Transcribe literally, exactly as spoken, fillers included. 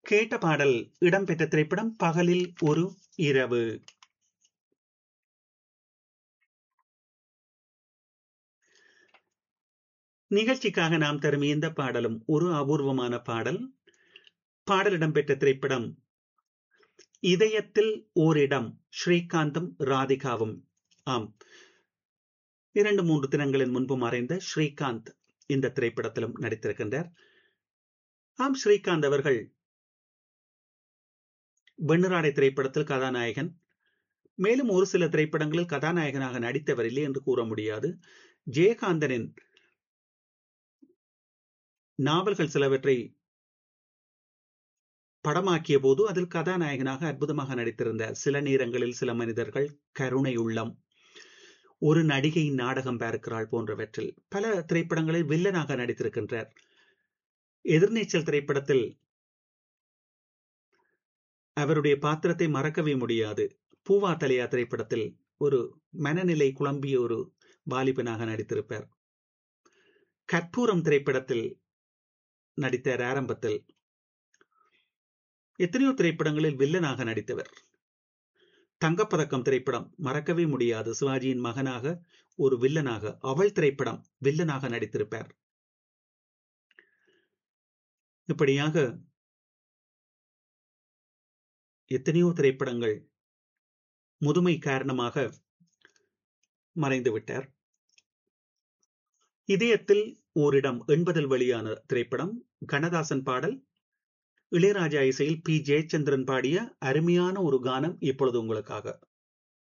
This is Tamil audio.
கேட்ட பாடல் இடம்பெற்ற திரைப்படம் பகலில் ஒரு இரவு. நிகழ்ச்சிக்காக நாம் தரும் இந்த பாடலும் ஒரு அபூர்வமான பாடல். பாடல் இடம்பெற்ற திரைப்படம் இதயத்தில் ஓரிடம், ஸ்ரீகாந்தும் ராதிகாவும். ஆம், இரண்டு மூன்று தினங்களின் முன்பு மறைந்த ஸ்ரீகாந்த் இந்த திரைப்படத்திலும் நடித்திருக்கின்றார். ஆம், ஸ்ரீகாந்த் அவர்கள் வெண்ணிராடை திரைப்படத்தில் கதாநாயகன், மேலும் ஒரு சில திரைப்படங்களில் கதாநாயகனாக நடித்தவர் இல்லை என்று கூற முடியாது. ஜெயகாந்தனின் நாவல்கள் சிலவற்றை படமாக்கிய போது அதில் கதாநாயகனாக அற்புதமாக நடித்திருந்தார். சில நேரங்களில் சில மனிதர்கள், கருணை உள்ளம், ஒரு நடிகை நாடகம் பார்க்கிறாள் போன்றவற்றில் பல திரைப்படங்களில் வில்லனாக நடித்திருக்கின்றார். எதிர்நீச்சல் திரைப்படத்தில் அவருடைய பாத்திரத்தை மறக்கவே முடியாது. பூவா தலையா திரைப்படத்தில் ஒரு மனநிலை குழம்பிய ஒரு வாலிபனாக நடித்திருப்பார். கற்பூரம் திரைப்படத்தில் நடித்தார். ஆரம்பத்தில் எத்தனையோ திரைப்படங்களில் வில்லனாக நடித்தவர். தங்கப்பதக்கம் திரைப்படம் மறக்கவே முடியாது. சிவாஜியின் மகனாக ஒரு வில்லனாக, அவள் திரைப்படம் வில்லனாக நடித்திருப்பார். இப்படியாக எத்தனையோ திரைப்படங்கள் முதுமை காரணமாக மறைந்து விட்டார். இதயத்தில் ஓரிடம் எண்பதில் வெளியான திரைப்படம். கண்ணதாசன் பாடல், இளையராஜா இசையில் பி ஜெயச்சந்திரன் பாடிய அருமையான ஒரு கானம் இப்பொழுது உங்களுக்காக.